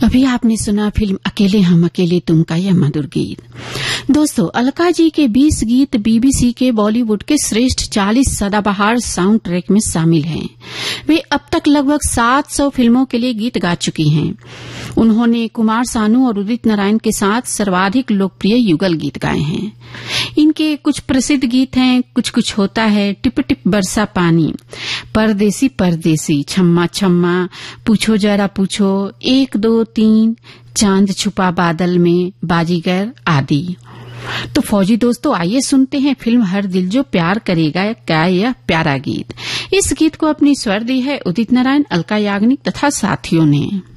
अभी आपने सुना फिल्म अकेले हम अकेले तुम का यह मधुर गीत। दोस्तों, अलका जी के 20 गीत बीबीसी के बॉलीवुड के श्रेष्ठ 40 सदाबहार साउंड ट्रैक में शामिल हैं। वे अब तक लगभग 700 फिल्मों के लिए गीत गा चुकी हैं। उन्होंने कुमार सानू और उदित नारायण के साथ सर्वाधिक लोकप्रिय युगल गीत गाए हैं। इनके कुछ प्रसिद्ध गीत हैं कुछ कुछ होता है, टिप टिप बरसा पानी, परदेसी परदेसी, छम्मा छम्मा, पूछो जरा पूछो, 1 2 3, चांद छुपा बादल में, बाजीगर आदि। तो फौजी दोस्तों, आइए सुनते हैं फिल्म हर दिल जो प्यार करेगा का यह प्यारा गीत। इस गीत को अपनी स्वर दी है उदित नारायण, अलका याग्निक तथा साथियों ने।